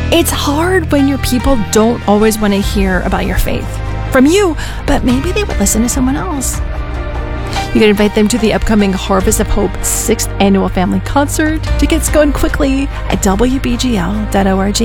It's hard when your people don't always want to hear about your faith from you, but maybe they would listen to someone else. You can invite them to the upcoming Harvest of Hope 6th Annual Family Concert. Tickets going quickly at WBGL.org.